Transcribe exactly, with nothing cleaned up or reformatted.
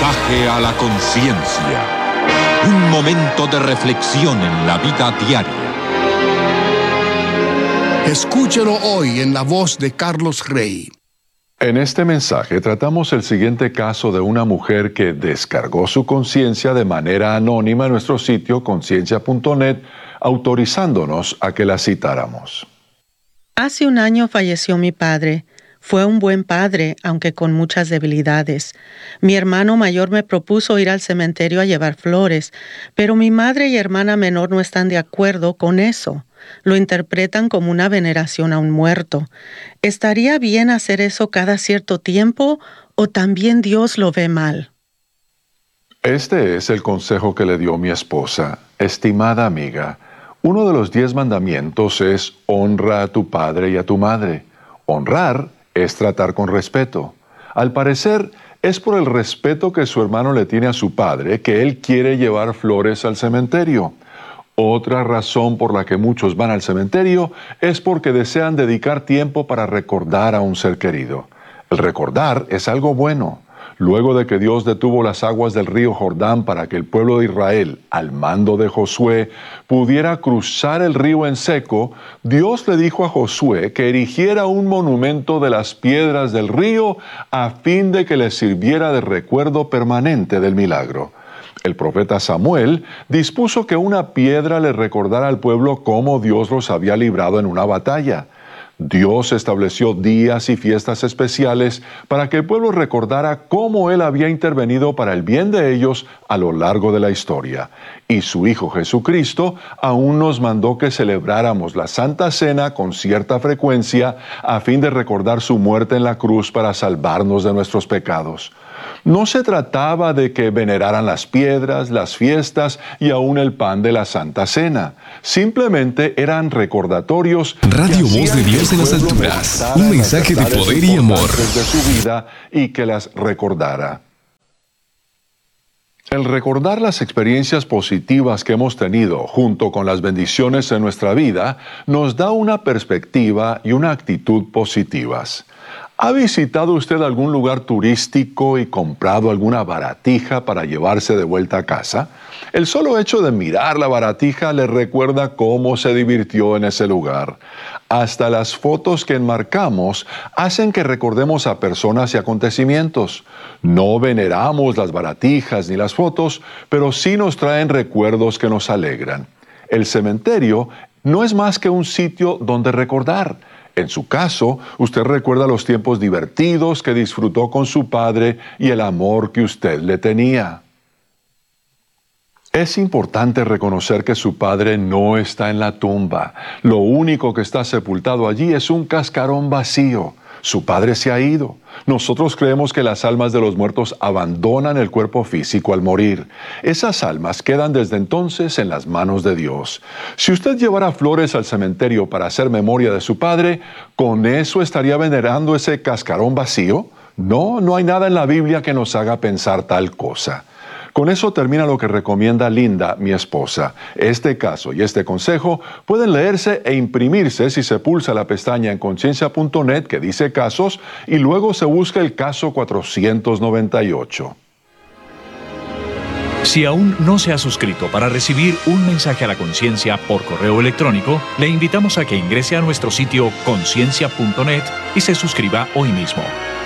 Mensaje a la conciencia. Un momento de reflexión en la vida diaria. Escúchelo hoy en la voz de Carlos Rey. En este mensaje tratamos el siguiente caso de una mujer que descargó su conciencia de manera anónima en nuestro sitio conciencia punto net, autorizándonos a que la citáramos. Hace un año falleció mi padre. Fue un buen padre, aunque con muchas debilidades. Mi hermano mayor me propuso ir al cementerio a llevar flores, pero mi madre y hermana menor no están de acuerdo con eso. Lo interpretan como una veneración a un muerto. ¿Estaría bien hacer eso cada cierto tiempo o también Dios lo ve mal? Este es el consejo que le dio mi esposa. Estimada amiga, uno de los diez mandamientos es honra a tu padre y a tu madre. Honrar es tratar con respeto. Al parecer, es por el respeto que su hermano le tiene a su padre que él quiere llevar flores al cementerio. Otra razón por la que muchos van al cementerio es porque desean dedicar tiempo para recordar a un ser querido. El recordar es algo bueno. Luego de que Dios detuvo las aguas del río Jordán para que el pueblo de Israel, al mando de Josué, pudiera cruzar el río en seco, Dios le dijo a Josué que erigiera un monumento de las piedras del río a fin de que le sirviera de recuerdo permanente del milagro. El profeta Samuel dispuso que una piedra le recordara al pueblo cómo Dios los había librado en una batalla. Dios estableció días y fiestas especiales para que el pueblo recordara cómo Él había intervenido para el bien de ellos a lo largo de la historia. Y su Hijo Jesucristo aún nos mandó que celebráramos la Santa Cena con cierta frecuencia a fin de recordar su muerte en la cruz para salvarnos de nuestros pecados. No se trataba de que veneraran las piedras, las fiestas y aún el pan de la Santa Cena. Simplemente eran recordatorios. Radio Voz de Dios en las alturas. Un mensaje de poder y amor. De su vida y que las recordara. El recordar las experiencias positivas que hemos tenido junto con las bendiciones en nuestra vida nos da una perspectiva y una actitud positivas. ¿Ha visitado usted algún lugar turístico y comprado alguna baratija para llevarse de vuelta a casa? El solo hecho de mirar la baratija le recuerda cómo se divirtió en ese lugar. Hasta las fotos que enmarcamos hacen que recordemos a personas y acontecimientos. No veneramos las baratijas ni las fotos, pero sí nos traen recuerdos que nos alegran. El cementerio no es más que un sitio donde recordar. En su caso, usted recuerda los tiempos divertidos que disfrutó con su padre y el amor que usted le tenía. Es importante reconocer que su padre no está en la tumba. Lo único que está sepultado allí es un cascarón vacío. Su padre se ha ido. Nosotros creemos que las almas de los muertos abandonan el cuerpo físico al morir. Esas almas quedan desde entonces en las manos de Dios. Si usted llevara flores al cementerio para hacer memoria de su padre, ¿con eso estaría venerando ese cascarón vacío? No, no hay nada en la Biblia que nos haga pensar tal cosa. Con eso termina lo que recomienda Linda, mi esposa. Este caso y este consejo pueden leerse e imprimirse si se pulsa la pestaña en conciencia punto net que dice casos y luego se busca el caso cuatrocientos noventa y ocho. Si aún no se ha suscrito para recibir un mensaje a la conciencia por correo electrónico, le invitamos a que ingrese a nuestro sitio conciencia punto net y se suscriba hoy mismo.